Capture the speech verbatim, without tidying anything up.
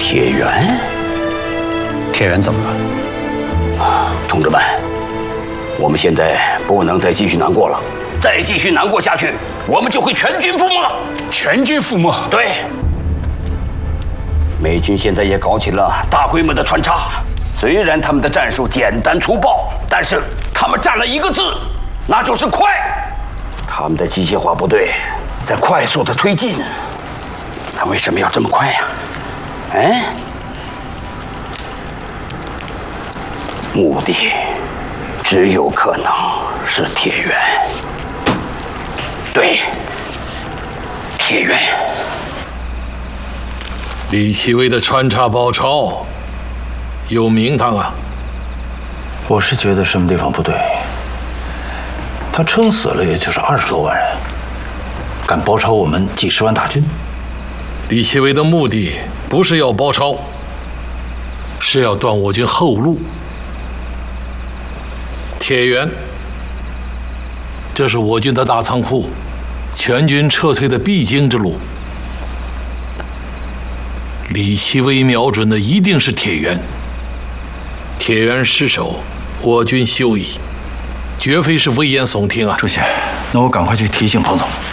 铁原， 铁原怎么了？ 啊，同志们，我们现在不能再继续难过了，再继续难过下去，我们就会全军覆没。 全军覆没？ 对。美军现在也搞起了大规模的穿插，虽然他们的战术简单粗暴，但是他们占了一个字，那就是快。他们的机械化部队在快速的推进，他为什么要这么快呀？哎，目的只有可能是铁原。对，铁原。 李奇微的穿插包抄有名堂啊！ 我是觉得什么地方不对？他撑死了也就是二十多万人，敢包抄我们几十万大军。 李奇微的目的不是要包抄，是要断我军后路。铁原，这是我军的大仓库，全军撤退的必经之路。李奇微瞄准的一定是铁原，铁原失守，我军休矣，绝非是危言耸听啊！ 主席，那我赶快去提醒彭总。